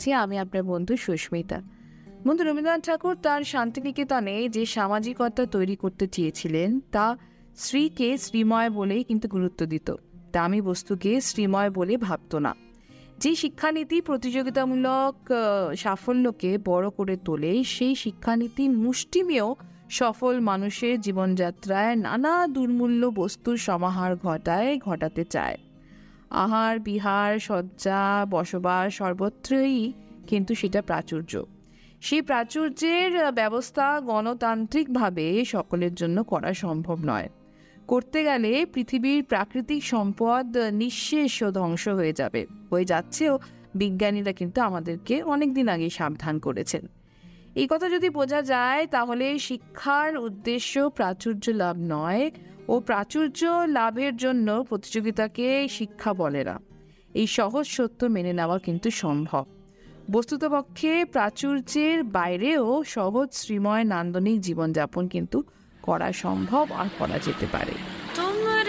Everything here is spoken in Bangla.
আছি আমি আপনার বন্ধু সুস্মিতা। বন্ধু, রবীন্দ্রনাথ ঠাকুর তার শান্তিনিকেতনে যে সামাজিকতা তৈরি করতে চেয়েছিলেন তা শ্রীকে শ্রীময় বলেই কিন্তু গুরুত্ব দিত। দামি বস্তুকে শ্রীময় বলে ভাবত না। যে শিক্ষানীতি প্রতিযোগিতামূলক সাফল্যকে বড় করে তোলে, সেই শিক্ষানীতি মুষ্টিমেয় সফল মানুষের জীবনযাত্রায় নানা দুর্মূল্য বস্তুর সমাহার ঘটাতে চায়। আহার বিহার শয্যা বসবাস সর্বত্রই কিন্তু সেটা প্রাচুর্য। সেই প্রাচুর্যের ব্যবস্থা গণতান্ত্রিকভাবে সকলের জন্য করা সম্ভব নয়। করতে গেলে পৃথিবীর প্রাকৃতিক সম্পদ নিঃশেষ ও ধ্বংস হয়ে যাচ্ছেও। বিজ্ঞানীরা কিন্তু আমাদেরকে অনেকদিন আগে সাবধান করেছেন। এই কথা যদি বোঝা যায়, তাহলে শিক্ষার উদ্দেশ্য প্রাচুর্য লাভ নয়, ও প্রাচুর্য লাভের জন্য প্রতিযোগিতাকে শিক্ষা বলে না। এই সহজ সত্য মেনে নেওয়া কিন্তু সম্ভব। বস্তুতপক্ষে প্রাচুর্যের বাইরেও সহজ শ্রীময় নান্দনিক জীবনযাপন কিন্তু করা সম্ভব আর করা যেতে পারে।